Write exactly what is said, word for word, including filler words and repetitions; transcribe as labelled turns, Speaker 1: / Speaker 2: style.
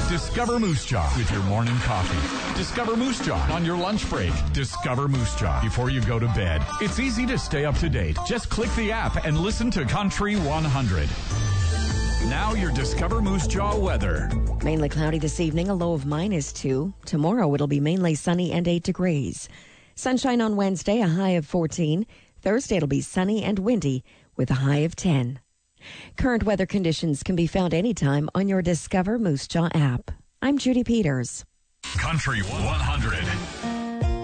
Speaker 1: Discover Moose Jaw with your morning coffee. Discover Moose Jaw on your lunch break. Discover Moose Jaw before you go to bed. It's easy to stay up to date. Just click the app and listen to Country one hundred. Now your Discover Moose Jaw weather.
Speaker 2: Mainly cloudy this evening, a low of minus two. Tomorrow it'll be mainly sunny and eight degrees. Sunshine on Wednesday, a high of fourteen. Thursday it'll be sunny and windy with a high of ten. Current weather conditions can be found anytime on your Discover Moose Jaw app. I'm Judy Peters.
Speaker 1: Country one hundred.